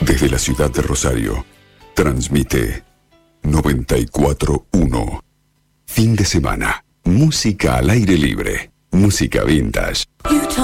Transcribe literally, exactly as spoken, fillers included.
Desde la ciudad de Rosario, transmite noventa y cuatro uno. Fin de semana. Música al aire libre. Música vintage.